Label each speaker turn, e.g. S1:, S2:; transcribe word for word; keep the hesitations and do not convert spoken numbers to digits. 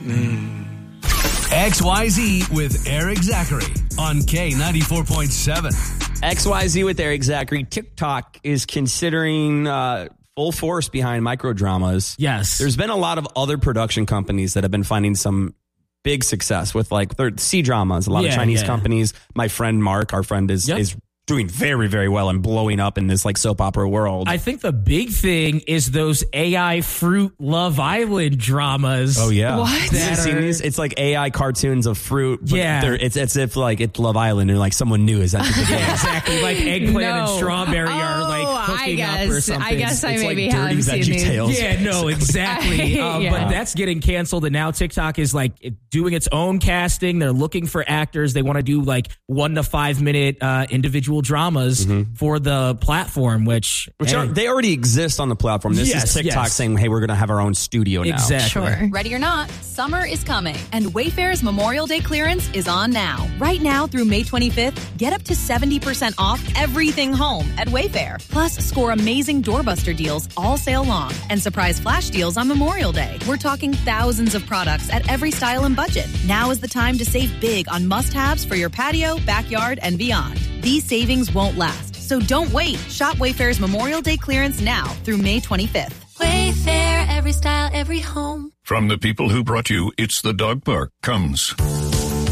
S1: Mm. X Y Z with Eric Zachary on K ninety-four point seven.
S2: X Y Z with Eric Zachary. TikTok is considering uh, full force behind microdramas.
S3: Yes.
S2: There's been a lot of other production companies that have been finding some big success with like C-dramas, a lot
S3: yeah,
S2: of Chinese
S3: yeah.
S2: companies. My friend Mark, our friend, is
S3: yep.
S2: is doing very, very well and blowing up in this like soap opera world.
S3: I think the big thing is those A I fruit Love Island dramas.
S2: Oh yeah,
S4: What?
S2: Have you seen these? It's like A I cartoons of fruit. But
S3: Yeah.
S2: they're- it's as if like it's Love Island and like someone new is at the beginning.
S3: Yeah, exactly. Like eggplant and
S4: No.
S3: strawberry are
S4: Oh,
S3: like
S4: I
S3: hooking up or
S4: guess-
S3: something.
S4: I guess I
S2: It's
S4: maybe
S2: like
S4: have
S2: dirty
S4: seen
S2: Veggie
S4: these.
S2: Tales.
S3: Yeah, no, exactly. Um,
S4: Yeah.
S3: But that's getting canceled, and now TikTok is like doing its own casting. They're looking for actors. They want to do like one to five minute uh, individual dramas for the platform, which
S2: Which
S3: hey,
S2: are, they already exist on the platform. This
S3: Yes,
S2: is TikTok
S3: yes.
S2: saying, hey, we're going to have our own studio now.
S3: exactly.
S4: Sure.
S5: Ready or not, summer is coming, and Wayfair's Memorial Day clearance is on now. Right now through May twenty-fifth, get up to seventy percent off everything home at Wayfair. Plus, score amazing doorbuster deals all sale long and surprise flash deals on Memorial Day. We're talking thousands of products at every style and budget. Now is the time to save big on must-haves for your patio, backyard, and beyond. These savings won't last, so don't wait. Shop Wayfair's Memorial Day clearance now through May twenty-fifth.
S6: Wayfair, every style, every home.
S7: From the people who brought you It's the Dog Park comes